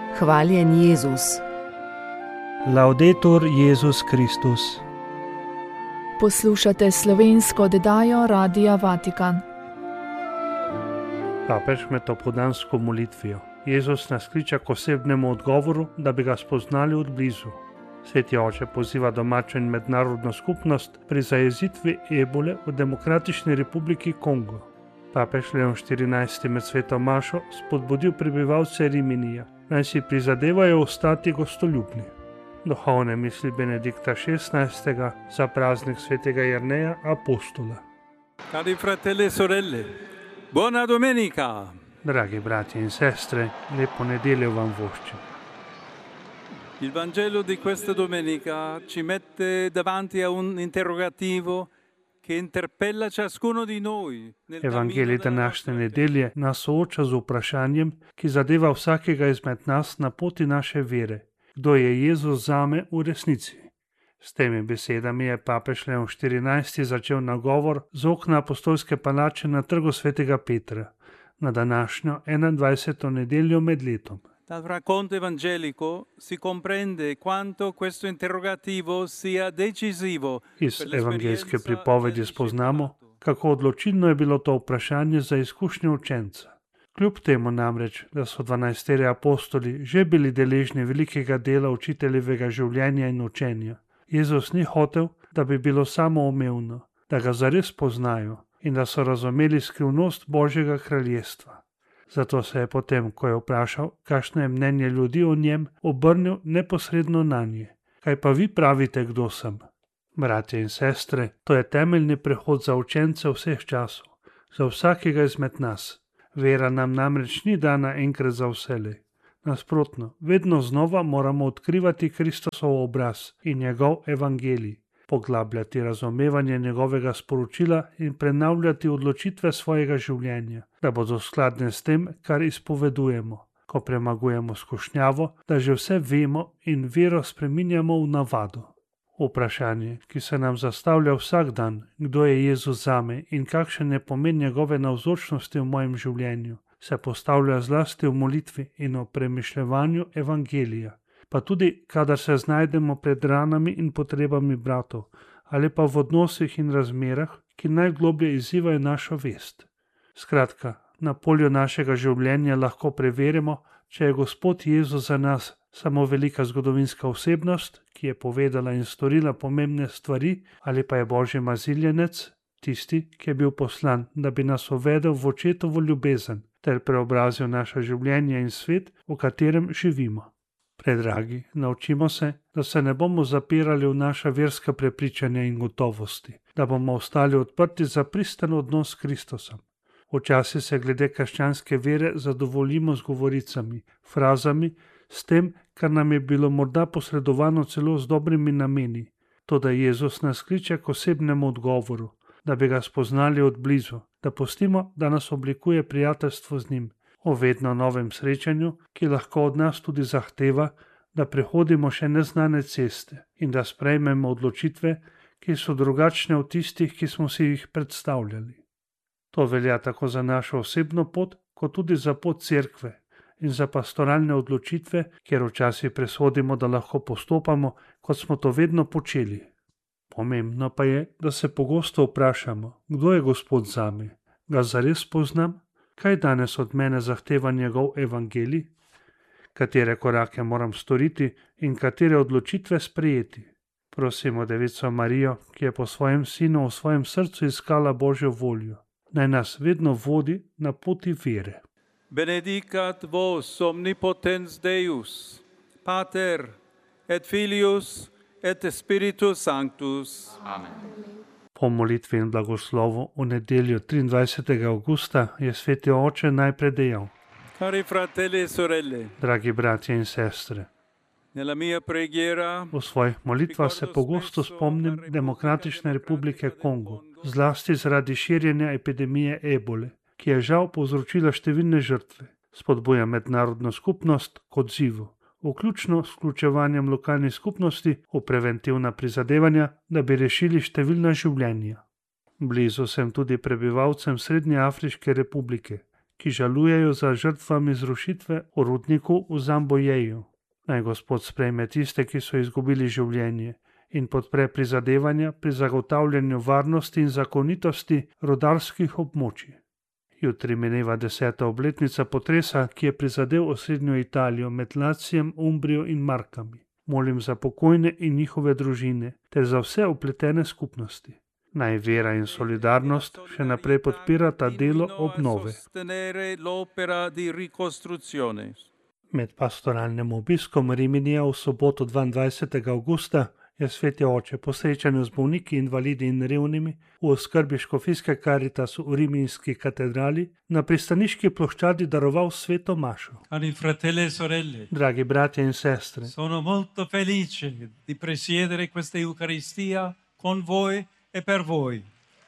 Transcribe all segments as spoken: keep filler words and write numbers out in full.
Hvaljen Jezus. Laudetur Jezus Kristus. Poslušate slovensko oddajo Radia Vatikan. Papež med opoldansko molitvijo. Jezus nas kliče k osebnemu odgovoru, da bi ga spoznali od blizu. Sveti oče poziva domačo in mednarodno skupnost pri zajezitvi ebole v Demokratični republiki Kongo. Papež Leon štirinajsti med sveto mašo spodbudil prebivalce Riminija, naj si prizadevajo ostati gostoljubni. Duhovne misli Benedikta šestnajstega za praznik svetega Jerneja apostola. Cari fratelli e sorelle, buona domenica! Dragi brati in sestre, lepo nedeljo vam voščim. Il Vangelo di questa domenica ci mette davanti a un interrogativo che interpella ciascuno di noi. Evangelij današnje nedelje nas sooča z vprašanjem, ki zadeva vsakega izmed nas na poti naše vere. Kdo je Jezus zame v resnici? S temi besedami je papež Leon štirinajsti začel nagovor z okna apostolske palače na trgu svetega Petra, na današnjo enaindvajseto nedeljo med letom. Dal racconto evangelico si comprende quanto questo interrogativo sia decisivo. Iz evangeljske pripovedi spoznamo, kako odločilno je bilo to vprašanje za izkušnje učenca. Kljub temu namreč, da so dvanajsteri apostoli že bili deležni velikega dela učiteljevega življenja in učenja, Jezus ni hotel, da bi bilo samoumevno, da ga zares poznajo in da so razumeli skrivnost Božjega kraljestva. Zato se je potem, ko je vprašal, kakšno je mnenje ljudi o njem, obrnil neposredno nanje. Kaj pa vi pravite, kdo sem? Bratje in sestre, to je temeljni prehod za učence vseh časov, za vsakega izmed nas. Vera nam namreč ni dana enkrat za vselej. Nasprotno, vedno znova moramo odkrivati Kristosov obraz in njegov evangelij, poglabljati razumevanje njegovega sporočila in prenavljati odločitve svojega življenja, da bodo skladne s tem, kar izpovedujemo, ko premagujemo skušnjavo, da že vse vemo in vero spreminjamo v navado. Vprašanje, ki se nam zastavlja vsak dan, kdo je Jezus zame in kakšen je pomen njegove navzočnosti v mojem življenju, se postavlja zlasti v molitvi in o premišljevanju evangelija, pa tudi, kadar se znajdemo pred ranami in potrebami bratov, ali pa v odnosih in razmerah, ki najgloblje izzivajo našo vest. Skratka, na polju našega življenja lahko preverimo, če je Gospod Jezus za nas samo velika zgodovinska osebnost, ki je povedala in storila pomembne stvari, ali pa je Božji maziljenec, tisti, ki je bil poslan, da bi nas uvedel v očetovo ljubezen ter preobrazil naše življenje in svet, v katerem živimo. Predragi, naučimo se, da se ne bomo zapirali v naša verska prepričanja in gotovosti, da bomo ostali odprti za pristen odnos s Kristusom. Včasih se glede krščanske vere zadovoljimo z govoricami, frazami, s tem, kar nam je bilo morda posredovano celo z dobrimi nameni. Toda Jezus nas kliče k osebnemu odgovoru, da bi ga spoznali od blizu, da pustimo, da nas oblikuje prijateljstvo z njim, o vedno novem srečanju, ki lahko od nas tudi zahteva, da prehodimo še neznane ceste in da sprejmemo odločitve, ki so drugačne od tistih, ki smo si jih predstavljali. To velja tako za našo osebno pot, kot tudi za pot cerkve in za pastoralne odločitve, kjer včasih presodimo, da lahko postopamo, kot smo to vedno počeli. Pomembno pa je, da se pogosto vprašamo, kdo je Gospod zame? Ga zares poznam? Kaj danes od mene zahteva njegov evangelij? Katere korake moram storiti in katere odločitve sprejeti? Prosimo Devico Marijo, ki je po svojem sinu v svojem srcu iskala Božjo voljo, naj nas vedno vodi na poti vere. Benedicat vos omnipotens Deus, Pater et Filius et Spiritus Sanctus. Amen. Po molitvi in blagoslovu v nedeljo triindvajsetega avgusta je sveti oče najprej dejal: Cari fratelli e sorelle, dragi bratje in sestre, nella mia preghiera v svojih molitvah se pogosto spomnim Demokratične republike Kongo, zlasti zaradi širjenja epidemije ebole, ki je žal povzročila številne žrtve. Spodbuja mednarodno skupnost k odzivu, vključno s vključevanjem lokalnih skupnosti v preventivna prizadevanja, da bi rešili številna življenja. Blizu sem tudi prebivalcem Srednje Afriške republike, ki žalujejo za žrtvami zrušitve v rudniku v Zambojeju. Naj Gospod sprejme tiste, ki so izgubili življenje in podpre prizadevanja pri zagotavljanju varnosti in zakonitosti rudarskih območij. Jutri mineva deseta obletnica potresa, ki je prizadel osrednjo Italijo med Lacijem, Umbrijo in Markami. Molim za pokojne in njihove družine ter za vse upletene skupnosti. Naj vera in solidarnost še naprej podpirata delo obnove. Med pastoralnim obiskom Riminija v soboto dvaindvajsetega avgusta je sveti oče po srečanju z bolniki, invalidi in revnimi v oskrbi škofijske Caritas v Riminski katedrali na pristaniški ploščadi daroval sveto mašo. Cari fratelli e sorelle, Dragi bratje in sestre, sono molto felice di presiedere questa Eucaristia con voi e per voi,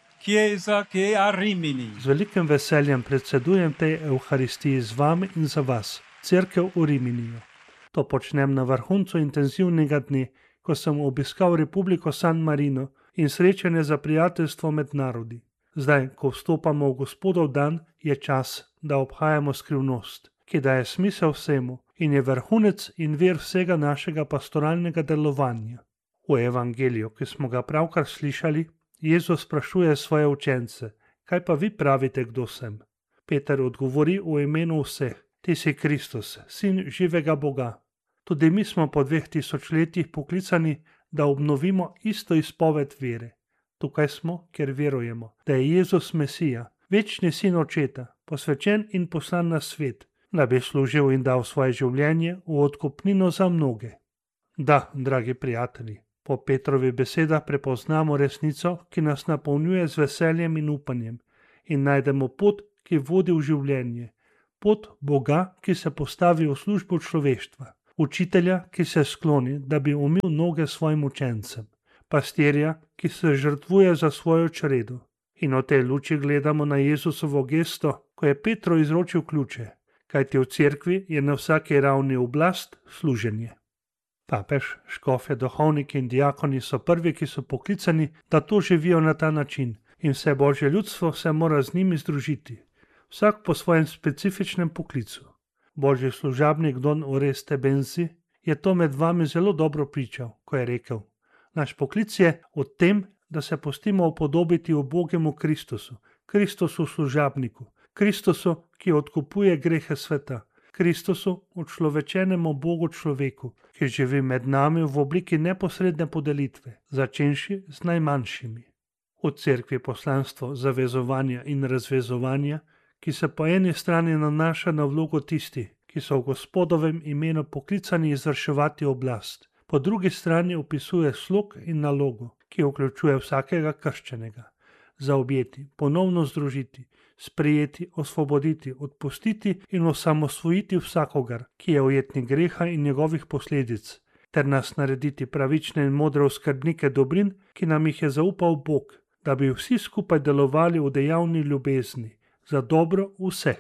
Chiesa che è a Rimini. z velikim veseljem predsedujem tej Euharistiji z vami in za vas, cerkev v Riminiju. To počnem na vrhuncu intenzivnega dne, ko sem obiskal Republiko San Marino in srečanje za prijateljstvo med narodi. Zdaj, ko vstopamo v Gospodov dan, je čas, da obhajamo skrivnost, ki daje smisel vsemu in je vrhunec in vir vsega našega pastoralnega delovanja. V evangeliju, ki smo ga pravkar slišali, Jezus sprašuje svoje učence: kaj pa vi pravite, kdo sem? Peter odgovori v imenu vseh: ti si Kristus, sin živega Boga. Tudi mi smo po dveh tisočletjih poklicani, da obnovimo isto izpoved vere. Tukaj smo, ker verujemo, da je Jezus Mesija, večni sin očeta, posvečen in poslan na svet, da bi služil in dal svoje življenje v odkupnino za mnoge. Da, dragi prijatelji, po Petrovih besedah prepoznamo resnico, ki nas napolnjuje z veseljem in upanjem, in najdemo pot, ki vodi v življenje, pot Boga, ki se postavi v službo človeštva, učitelja, ki se skloni, da bi umil noge svojim učencem, pastirja, ki se žrtvuje za svojo čredo. In v tej luči gledamo na Jezusovo gesto, ko je Petru izročil ključe, kajti v cerkvi je na vsaki ravni oblast služenje. Papež, škofje, duhovniki in diakoni so prvi, ki so poklicani, da to živijo na ta način, in vse božje ljudstvo se mora z njimi združiti, vsak po svojem specifičnem poklicu. Božji služabnik Don Oreste Benzi je to med vami zelo dobro pričal, ko je rekel: naš poklic je v tem, da se pustimo upodobiti ubogemu Kristusu, Kristusu služabniku, Kristusu, ki odkupuje grehe sveta, Kristusu, učlovečenemu Bogu človeku, ki živi med nami v obliki neposredne podelitve, začenši z najmanjšimi. V cerkvi poslanstvo zavezovanja in razvezovanja, ki se po eni strani nanaša na vlogo tistih, ki so v Gospodovem imenu poklicani izvrševati oblast, po drugi strani opisuje slog in nalogo, ki vključuje vsakega krščenega, zaobjeti, ponovno združiti, sprejeti, osvoboditi, odpustiti in osamosvojiti vsakogar, ki je ujetnik greha in njegovih posledic, ter nas narediti pravične in modre oskrbnike dobrin, ki nam jih je zaupal Bog, da bi vsi skupaj delovali v dejavni ljubezni, za dobro vseh.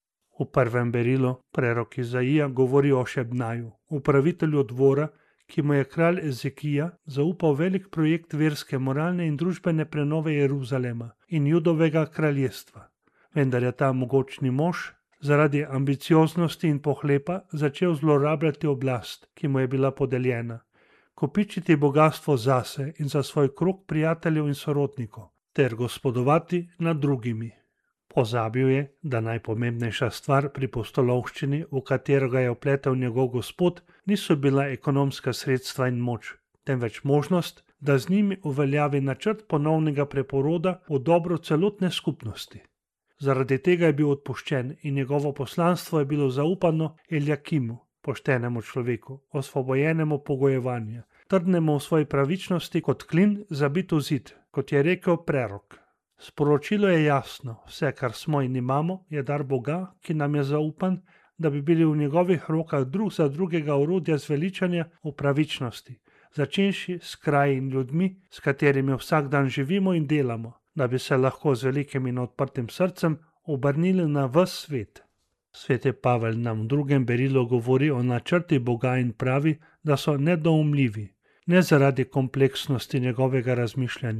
V prvem berilu prerok Izaija govori o Šebnaju, upravitelju dvora, ki mu je kralj Ezekija zaupal velik projekt verske, moralne in družbene prenove Jeruzalema in Judovega kraljestva. Vendar je ta mogočni mož zaradi ambicioznosti in pohlepa začel zlorabljati oblast, ki mu je bila podeljena, kopičiti bogastvo zase in za svoj krog prijateljev in sorodnikov, ter gospodovati nad drugimi. Pozabil je, da najpomembnejša stvar pri postolovščini, v katero ga je vpletel njegov Gospod, niso bila ekonomska sredstva in moč, temveč možnost, da z njimi uveljavi načrt ponovnega preporoda v dobro celotne skupnosti. Zaradi tega je bil odpuščen in njegovo poslanstvo je bilo zaupano Eljakimu, poštenemu človeku, osvobojenemu pogojevanja, trdnemu v svoji pravičnosti kot klin zabit v zid, kot je rekel prerok. Sporočilo je jasno, vse, kar smo in imamo, je dar Boga, ki nam je zaupan, da bi bili v njegovih rokah drug za drugega orodja zveličanja v pravičnosti, začenši s kraji in ljudmi, s katerimi vsak dan živimo in delamo, da bi se lahko z velikim in odprtim srcem obrnili na ves svet. Sveti Pavel nam v drugem berilu govori o načrti Boga in pravi, da so nedoumljivi, ne zaradi kompleksnosti njegovega razmišljanja,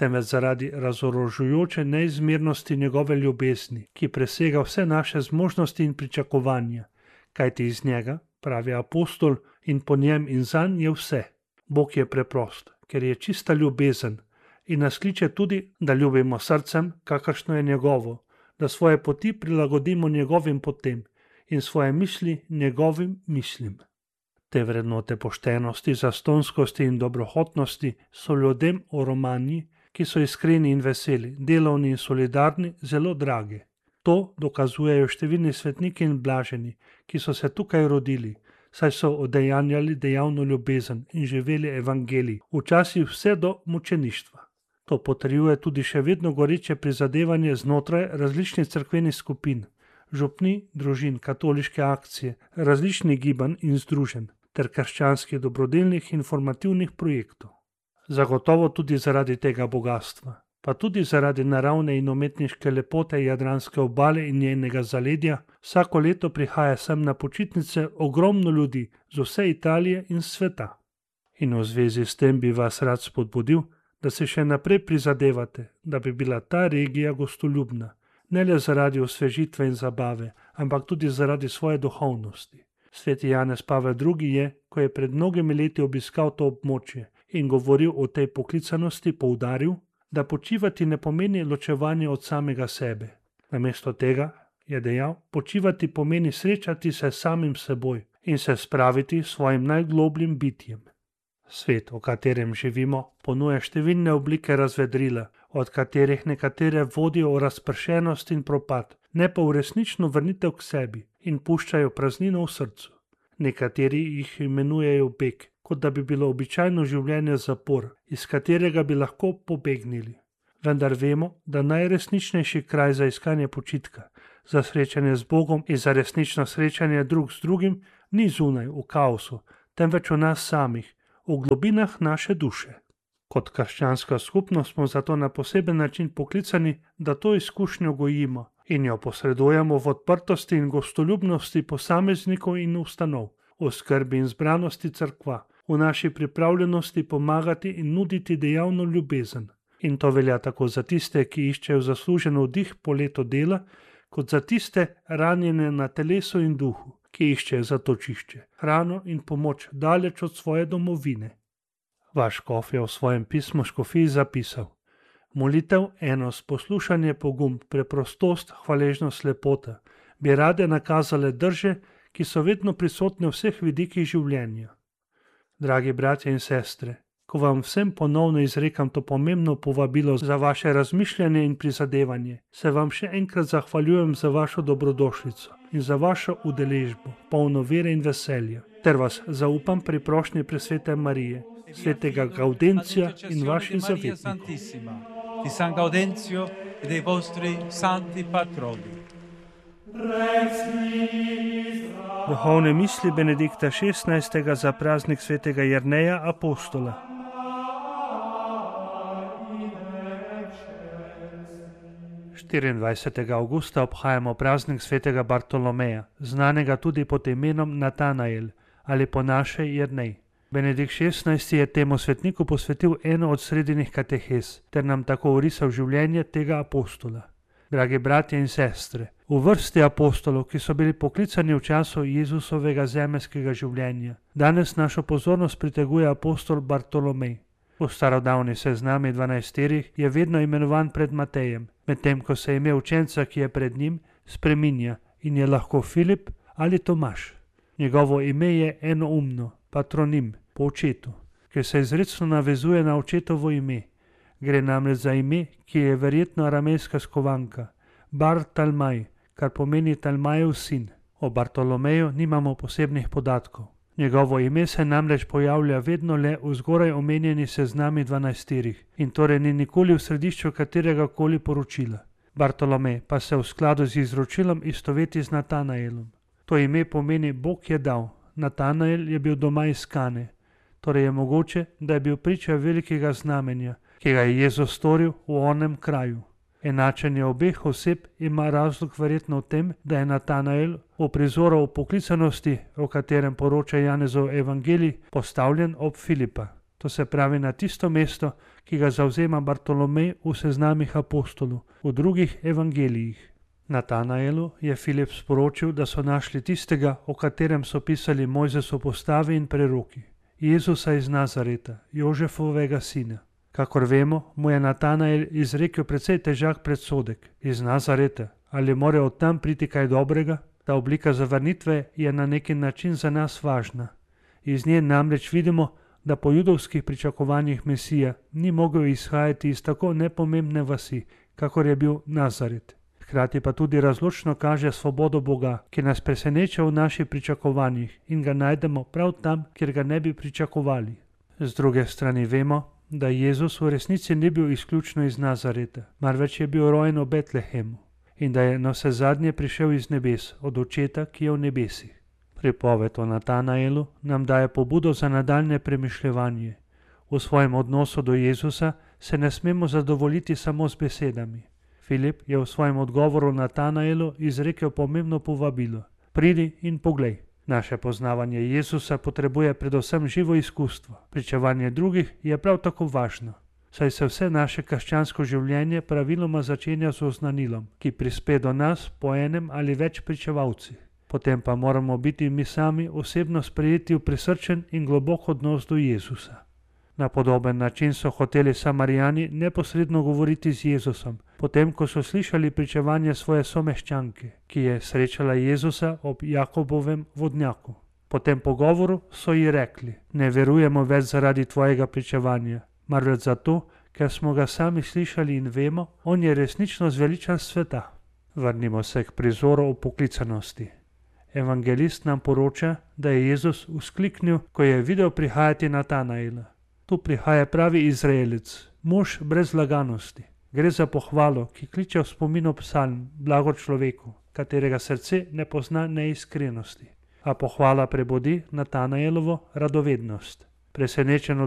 temveč zaradi razorožujoče neizmernosti njegove ljubezni, ki presega vse naše zmožnosti in pričakovanja, kajti iz njega, pravi apostol, in po njem in zanj je vse. Bog je preprost, ker je čista ljubezen in nas kliče tudi, da ljubimo srcem, kakršno je njegovo, da svoje poti prilagodimo njegovim potem in svoje misli njegovim mislim. Te vrednote poštenosti, zastonskosti in dobrohotnosti so ljudem v Romaniji, ki so iskreni in veseli, delovni in solidarni, zelo drage. To dokazujejo številni svetniki in blaženi, ki so se tukaj rodili, saj so udejanjali dejavno ljubezen in živeli evangelij, včasih vse do mučeništva. To potrjuje tudi še vedno goreče prizadevanje znotraj različnih cerkvenih skupin, župni, družin, katoliške akcije, različnih gibanj in združenj ter krščanskih dobrodelnih informativnih projektov. Zagotovo tudi zaradi tega bogatstva, pa tudi zaradi naravne in umetniške lepote Jadranske obale in njenega zaledja, vsako leto prihaja sem na počitnice ogromno ljudi z vse Italije in sveta. In v zvezi s tem bi vas rad spodbudil, da se še naprej prizadevate, da bi bila ta regija gostoljubna, ne le zaradi osvežitve in zabave, ampak tudi zaradi svoje duhovnosti. Sveti Janez Pavel drugi je, ko je pred mnogimi leti obiskal to območje in govoril o tej poklicanosti, poudaril, da počivati ne pomeni ločevanje od samega sebe. Namesto tega je dejal, počivati pomeni srečati se samim seboj in se spraviti s svojim najglobljim bitjem. Svet, v katerem živimo, ponuja številne oblike razvedrila, od katerih nekatere vodijo v razpršenost in propad, ne pa v resnično vrnitev k sebi in puščajo praznino v srcu. Nekateri jih imenujejo beg, kot da bi bilo običajno življenje zapor, iz katerega bi lahko pobegnili. Vendar vemo, da najresničnejši kraj za iskanje počitka, za srečanje z Bogom in za resnično srečanje drug z drugim ni zunaj, v kaosu, temveč v nas samih, v globinah naše duše. Kot krščanska skupnost smo zato na poseben način poklicani, da to izkušnjo gojimo in jo posredujemo v odprtosti in gostoljubnosti posameznikov in ustanov, v skrbi in zbranosti cerkva, v naši pripravljenosti pomagati in nuditi dejavno ljubezen. In to velja tako za tiste, ki iščejo zaslužen vdih po letu dela, kot za tiste ranjene na telesu in duhu, ki iščejo zatočišče, hrano in pomoč daleč od svoje domovine. Vaš škof je v svojem pismu škofiji zapisal: molitev, enost, poslušanje, pogum, preprostost, hvaležnost, lepota bi rade nakazale drže, ki so vedno prisotne v vseh vidikih življenja. Dragi bratje in sestre, ko vam vsem ponovno izrekam to pomembno povabilo za vaše razmišljanje in prizadevanje, se vam še enkrat zahvaljujem za vašo dobrodošlico in za vašo udeležbo, polno vere in veselja, ter vas zaupam pri prošnji presvete Marije, svetega Gaudencija in vaših zavetnikov. Di San Gaudenzio e dei vostri santi patroni. Duhovne misli Benedikta šestnajstega za praznik svetega Jerneja apostola. štiriindvajsetega avgusta obhajamo praznik svetega Bartolomeja, znanega tudi pod imenom Natanael ali po naše Jernej. Benedikt šestnajsti je temu svetniku posvetil eno od sredinih katehes, ter nam tako orisal življenje tega apostola. Dragi bratje in sestre, v vrsti apostolov, ki so bili poklicani v času Jezusovega zemeljskega življenja, danes našo pozornost priteguje apostol Bartolomej. V starodavni seznami dvanajsterih je vedno imenovan pred Matejem, medtem ko se ime učenca, ki je pred njim, spreminja in je lahko Filip ali Tomaž. Njegovo ime je enoumno, patronim, po očetu, ker se izrecno navezuje na očetovo ime. Gre namreč za ime, ki je verjetno aramejska skovanka, Bar Talmaj, kar pomeni Talmajev sin. O Bartolomeju nimamo posebnih podatkov. Njegovo ime se namreč pojavlja vedno le v zgoraj omenjeni seznami dvanajsterih in torej ni nikoli v središču katerega koli poročila. Bartolomej pa se v skladu z izročilom istoveti z Natanaelom. To ime pomeni Bog je dal. Natanael je bil doma iz Kane, torej je mogoče, da je bil priča velikega znamenja, ki ga je Jezus storil v onem kraju. Enačenje obeh oseb ima razlog verjetno v tem, da je Natanael v prizoru o poklicanosti, o katerem poroča Janezov evangelij, postavljen ob Filipa. to se pravi na tisto mesto, ki ga zavzema Bartolomej v seznamih apostolov, v drugih evangelijih. Natanaelu je Filip sporočil, da so našli tistega, o katerem so pisali Mojzesov postavi in preroki, Jezusa iz Nazareta, Jožefovega sina. Kakor vemo, mu je Natanael izrekel precej težak predsodek. Iz Nazareta, ali more od tam priti kaj dobrega? Ta oblika zavrnitve je na neki način za nas važna. Iz nje namreč vidimo, da po judovskih pričakovanjih Mesija ni mogel izhajati iz tako nepomembne vasi, kakor je bil Nazaret. Hkrati pa tudi razločno kaže svobodo Boga, ki nas preseneča v naših pričakovanjih in ga najdemo prav tam, kjer ga ne bi pričakovali. Z druge strani vemo, da Jezus v resnici ni bil izključno iz Nazareta, marveč je bil rojen v Betlehemu in da je na vse zadnje prišel iz nebes, od očeta, ki je v nebesih. Pripoved o Natanaelu nam daje pobudo za nadaljne premišljevanje. V svojem odnosu do Jezusa se ne smemo zadovoljiti samo z besedami. Filip je v svojem odgovoru Natanaelu izrekel pomembno povabilo. Pridi in poglej. Naše poznavanje Jezusa potrebuje predvsem živo izkustvo. Pričevanje drugih je prav tako važno, saj se vse naše krščansko življenje praviloma začenja z oznanilom, ki prispe do nas po enem ali več pričevalcih. Potem pa moramo biti mi sami osebno sprejeti v prisrčen in globok odnos do Jezusa. Na podoben način so hoteli Samarijani neposredno govoriti z Jezusom, potem ko so slišali pričevanje svoje someščanke, ki je srečala Jezusa ob Jakobovem vodnjaku. Po tem pogovoru so ji rekli: ne verujemo več zaradi tvojega pričevanja, marveč zato, ker smo ga sami slišali in vemo, on je resnično zveličan sveta. Vrnimo se k prizoru o poklicanosti. Evangelist nam poroča, da je Jezus vzkliknil, ko je videl prihajati Natanaela. Tu prihaja pravi Izraelec, mož brez laganosti. Gre za pohvalo, ki kliče v spomin psalm, blago človeku, katerega srce ne pozna neiskrenosti. A pohvala prebudi Natanaelovo radovednost. Presenečen